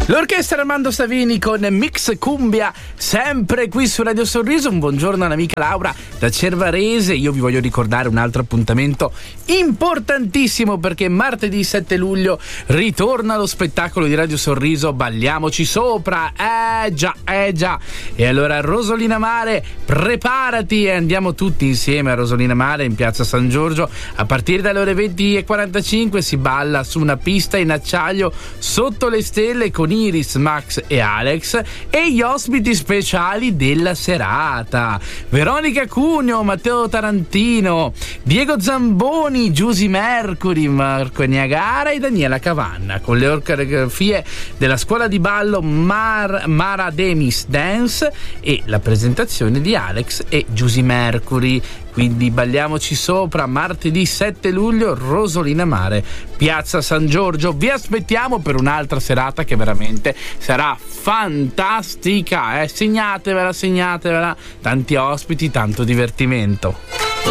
L'orchestra Armando Savini con Mix Cumbia, sempre qui su Radio Sorriso. Un buongiorno all'amica Laura da Cervarese. Io vi voglio ricordare un altro appuntamento importantissimo, perché martedì 7 luglio ritorna lo spettacolo di Radio Sorriso Balliamoci Sopra. Già. E allora Rosolina Mare, preparati e andiamo tutti insieme a Rosolina Mare in piazza San Giorgio. A partire dalle ore 20:45 si balla su una pista in acciaio sotto le stelle con Iris, Max e Alex e gli ospiti speciali della serata: Veronica Cugno, Matteo Tarantino, Diego Zamboni, Giusy Mercury, Marco Niagara e Daniela Cavanna, con le coreografie della scuola di ballo Mara Demis Dance e la presentazione di Alex e Giusy Mercury. Quindi balliamoci sopra, martedì 7 luglio, Rosolina Mare, piazza San Giorgio. Vi aspettiamo per un'altra serata che veramente sarà fantastica. Segnatevela, tanti ospiti, tanto divertimento.